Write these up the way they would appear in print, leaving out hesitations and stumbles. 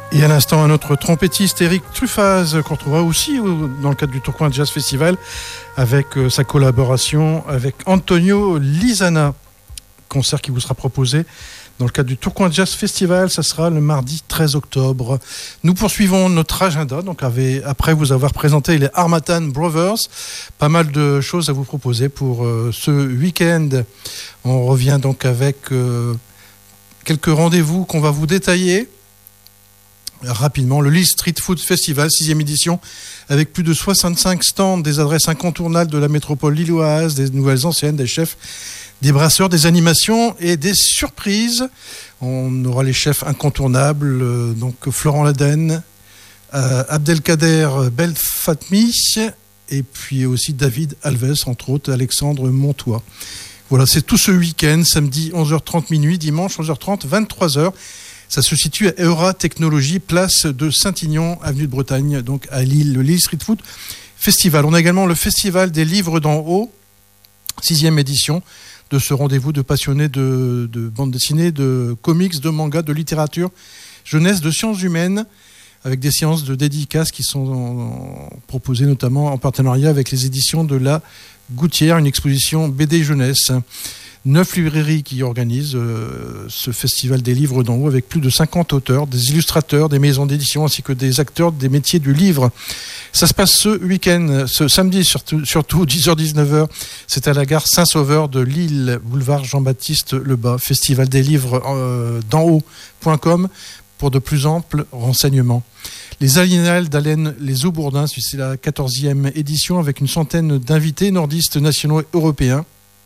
Et à l'instant, un autre trompettiste, Eric Truffaz, qu'on retrouvera aussi dans le cadre du Tourcoing Jazz Festival, avec sa collaboration avec Antonio Lisana. Concert qui vous sera proposé dans le cadre du Tourcoing Jazz Festival, ça sera le mardi 13 octobre. Nous poursuivons notre agenda, donc après vous avoir présenté les Harmattan Brothers, pas mal de choses à vous proposer pour ce week-end. On revient donc avec quelques rendez-vous qu'on va vous détailler rapidement. Le Lille Street Food Festival, 6e édition, avec plus de 65 stands, des adresses incontournables de la métropole lilloise, des nouvelles anciennes, des chefs, des brasseurs, des animations et des surprises. On aura les chefs incontournables, donc Florent Laden, Abdelkader Belfatmi, et puis aussi David Alves, entre autres, Alexandre Montois. Voilà, c'est tout ce week-end, samedi 11h30 minuit, dimanche 11h30, 23h. Ça se situe à Eura Technologies, place de Saint-Ignon, avenue de Bretagne, donc à Lille, le Lille Street Food Festival. On a également le Festival des Livres d'en haut, 6e édition de ce rendez-vous de passionnés de bande dessinée, de comics, de manga, de littérature, jeunesse, de sciences humaines, avec des séances de dédicaces qui sont proposées notamment en partenariat avec les éditions de la Gouttière, une exposition BD jeunesse. 9 librairies qui organisent ce festival des livres d'en haut avec plus de 50 auteurs, des illustrateurs, des maisons d'édition ainsi que des acteurs des métiers du livre. Ça se passe ce week-end, ce samedi surtout 10h-19h. C'est à la gare Saint-Sauveur de Lille, boulevard Jean-Baptiste Lebas. Festival des livres d'en haut.com pour de plus amples renseignements. Les Aliénales d'Alain Les Aubourdins, c'est la 14e édition avec une centaine d'invités nordistes nationaux et européens.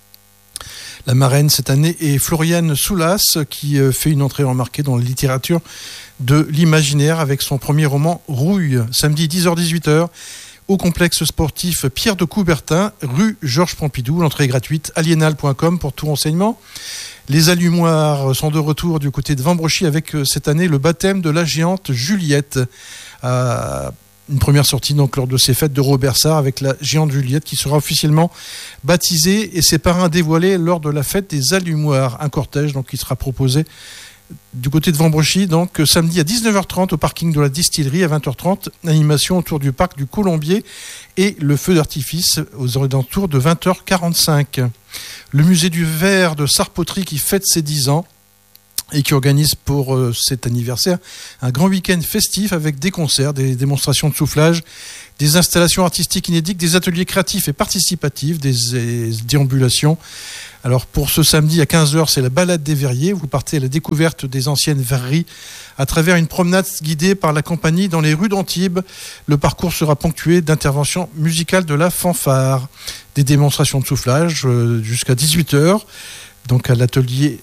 La marraine cette année est Floriane Soulas qui fait une entrée remarquée dans la littérature de l'imaginaire avec son premier roman Rouille, samedi 10h-18h au complexe sportif Pierre de Coubertin, rue Georges Pompidou. L'entrée est gratuite, aliénal.com pour tout renseignement. Les Allumoirs sont de retour du côté de Vambrochy avec cette année le baptême de la géante Juliette. Une première sortie donc lors de ces fêtes de Robert Sarr avec la géante Juliette qui sera officiellement baptisée et ses parrains dévoilés lors de la fête des Allumoirs. Un cortège donc qui sera proposé du côté de Vambrochy, donc samedi à 19h30 au parking de la distillerie, à 20h30, animation autour du parc du Colombier et le feu d'artifice aux alentours de 20h45. Le musée du verre de Sarpoterie qui fête ses 10 ans et qui organise pour cet anniversaire un grand week-end festif avec des concerts, des démonstrations de soufflage, des installations artistiques inédites, des ateliers créatifs et participatifs, des déambulations. Alors pour ce samedi à 15h, c'est la balade des verriers. Vous partez à la découverte des anciennes verreries à travers une promenade guidée par la compagnie dans les rues d'Antibes. Le parcours sera ponctué d'interventions musicales de la fanfare, des démonstrations de soufflage jusqu'à 18h. Donc à l'atelier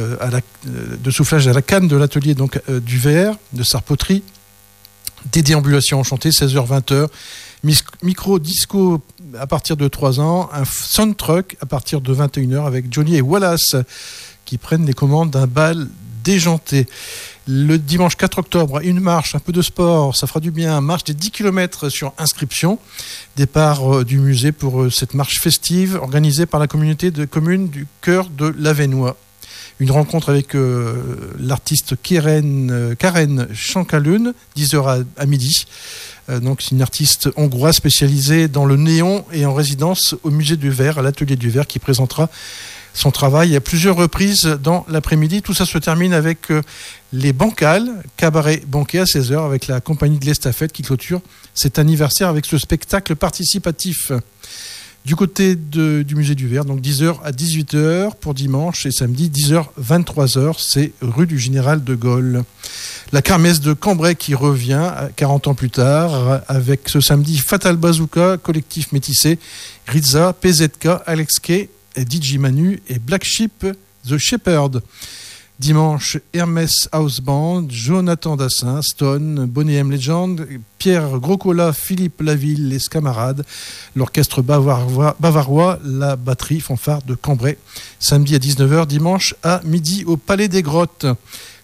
de soufflage à la canne de l'atelier donc du verre de Sarpoterie, des déambulations enchantées 16h-20h, micro-disco à partir de 3 ans, un soundtruck à partir de 21h avec Johnny et Wallace qui prennent les commandes d'un bal déjanté. Le dimanche 4 octobre, une marche, un peu de sport, ça fera du bien, marche des 10 km sur inscription, départ du musée pour cette marche festive organisée par la communauté de communes du cœur de l'Avesnois. Une rencontre avec l'artiste Karen Chankalun, 10h à midi. Donc c'est une artiste hongroise spécialisée dans le néon et en résidence au musée du verre, à l'atelier du verre, qui présentera son travail à plusieurs reprises dans l'après-midi. Tout ça se termine avec les Bancales, cabaret banquet à 16h avec la compagnie de l'Estafette qui clôture cet anniversaire avec ce spectacle participatif. Du côté du musée du verre, donc 10h à 18h pour dimanche et samedi 10h 23h, c'est rue du Général de Gaulle. La kermesse de Cambrai qui revient 40 ans plus tard avec ce samedi Fatal Bazooka, collectif métissé, Rizza, PZK, Alex Kay, DJ Manu et Black Sheep The Shepherd. Dimanche, Hermès House Band, Jonathan Dassin, Stone, Bonnet M Legend, Pierre Groscola, Philippe Laville, les Camarades, l'orchestre bavarois, la batterie fanfare de Cambrai. Samedi à 19h, dimanche à midi au Palais des Grottes.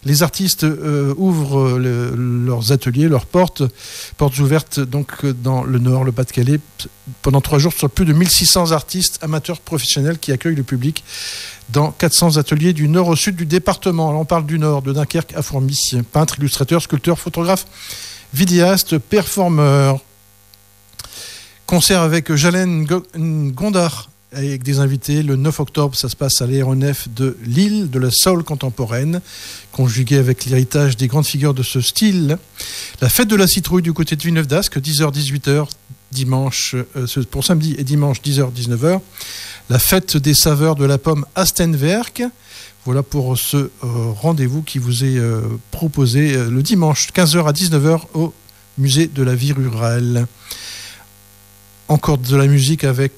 Les artistes ouvrent leurs ateliers, leurs portes ouvertes donc dans le Nord, le Pas-de-Calais, pendant 3 jours sur plus de 1600 artistes amateurs professionnels qui accueillent le public dans 400 ateliers du nord au sud du département. Alors on parle du nord, de Dunkerque à Fourmis, peintres, illustrateurs, sculpteurs, photographes, vidéastes, performeurs. Concert avec Jalen Gondard avec des invités le 9 octobre, ça se passe à l'aéronef de Lille, de la soul contemporaine, conjuguée avec l'héritage des grandes figures de ce style. La fête de la citrouille du côté de Villeneuve d'Ascq, 10h-18h, dimanche, pour samedi et dimanche, 10h-19h. La fête des saveurs de la pomme à Stenwerk. Voilà pour ce rendez-vous qui vous est proposé le dimanche, 15h à 19h, au musée de la vie rurale. Encore de la musique avec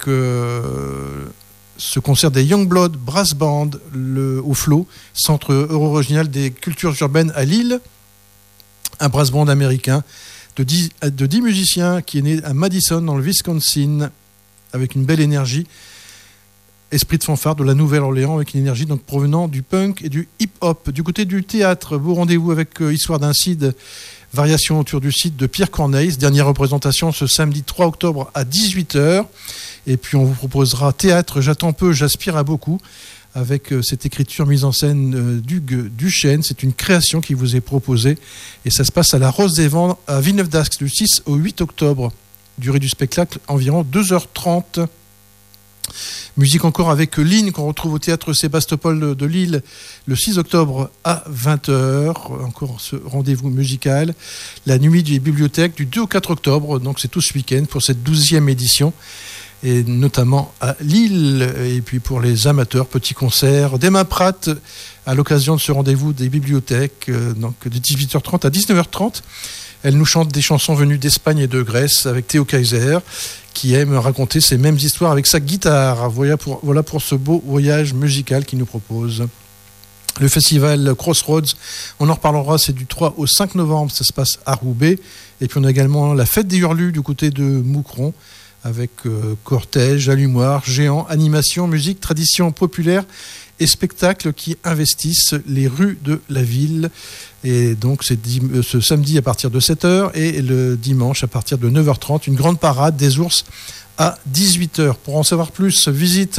ce concert des Youngblood Brass Band au Flow, centre euro-régional des cultures urbaines à Lille. Un brass band américain de 10 musiciens qui est né à Madison dans le Wisconsin avec une belle énergie. Esprit de fanfare de la Nouvelle-Orléans avec une énergie donc provenant du punk et du hip-hop. Du côté du théâtre, beau rendez-vous avec Histoire d'un Cid, variation autour du site de Pierre Corneille. Dernière représentation ce samedi 3 octobre à 18h. Et puis on vous proposera théâtre J'attends peu, j'aspire à beaucoup avec cette écriture mise en scène d'Hugues Duchesne. C'est une création qui vous est proposée et ça se passe à la Rose des Vents à Villeneuve d'Ascq du 6 au 8 octobre. Durée du spectacle environ 2h30. Musique encore avec Ligne qu'on retrouve au théâtre Sébastopol de Lille le 6 octobre à 20h. Encore ce rendez-vous musical. La nuit des bibliothèques du 2 au 4 octobre, donc c'est tout ce week-end pour cette 12e édition. Et notamment à Lille. Et puis pour les amateurs, petit concert d'Emma Pratt à l'occasion de ce rendez-vous des bibliothèques, donc de 18h30 à 19h30. Elle nous chante des chansons venues d'Espagne et de Grèce avec Théo Kaiser, qui aime raconter ces mêmes histoires avec sa guitare. Voilà pour ce beau voyage musical qu'il nous propose. Le festival Crossroads, on en reparlera, c'est du 3 au 5 novembre, ça se passe à Roubaix. Et puis on a également la fête des Hurlus du côté de Moucron, avec cortège, allumoir, géant, animation, musique, tradition populaire et spectacles qui investissent les rues de la ville. Et donc c'est ce samedi à partir de 7h et le dimanche à partir de 9h30, une grande parade des ours à 18h. Pour en savoir plus, visite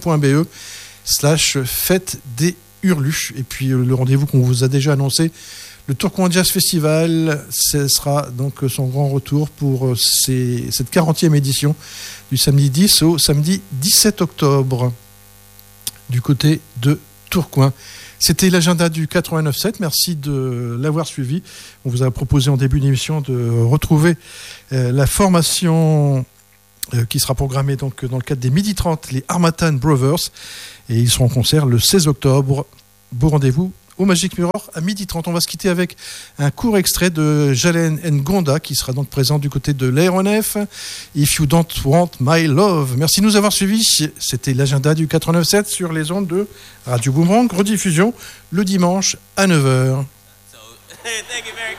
moucron.be/fête des Hurlus. Et puis le rendez-vous qu'on vous a déjà annoncé, le Tourcoing Jazz Festival, ce sera donc son grand retour pour cette 40e édition du samedi 10 au samedi 17 octobre du côté de Tourcoing. C'était l'agenda du 89.7. Merci de l'avoir suivi. On vous a proposé en début d'émission de retrouver la formation qui sera programmée donc dans le cadre des Midi 30, les Harmattan Brothers. Et ils seront en concert le 16 octobre. Beau rendez-vous au Magic Mirror à 12h30. On va se quitter avec un court extrait de Jalen Gonda qui sera donc présent du côté de l'aéronef. If You Don't Want My Love. Merci de nous avoir suivis. C'était l'agenda du 89.7 sur les ondes de Radio Boomerang. Rediffusion le dimanche à 9h.